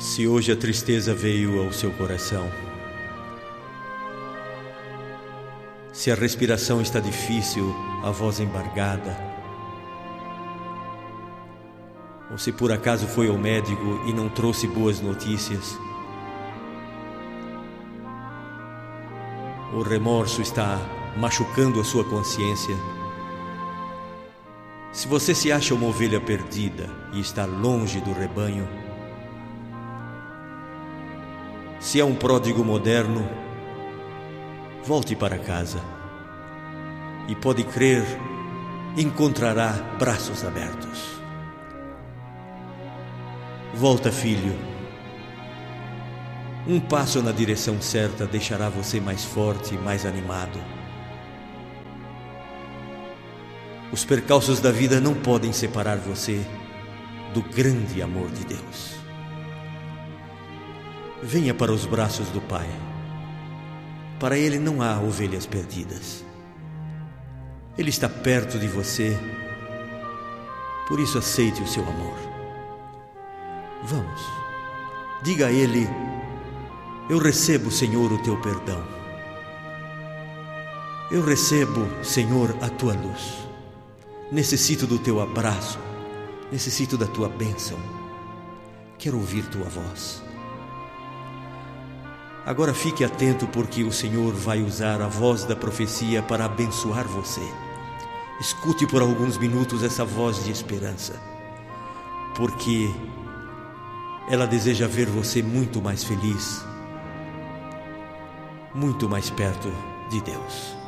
Se hoje a tristeza veio ao seu coração, se a respiração está difícil, a voz embargada, ou se por acaso foi ao médico e não trouxe boas notícias, o remorso está machucando a sua consciência, se você se acha uma ovelha perdida e está longe do rebanho, se é um pródigo moderno, volte para casa e pode crer, encontrará braços abertos. Volta, filho. Um passo na direção certa deixará você mais forte e mais animado. Os percalços da vida não podem separar você do grande amor de Deus. Venha para os braços do Pai. Para Ele não há ovelhas perdidas. Ele está perto de você, por isso aceite o seu amor. Vamos, diga a Ele: eu recebo, Senhor, o teu perdão. Eu recebo, Senhor, a tua luz. Necessito do teu abraço, necessito da tua bênção. Quero ouvir tua voz. Agora fique atento, porque o Senhor vai usar a voz da profecia para abençoar você. Escute por alguns minutos essa voz de esperança, porque ela deseja ver você muito mais feliz, muito mais perto de Deus.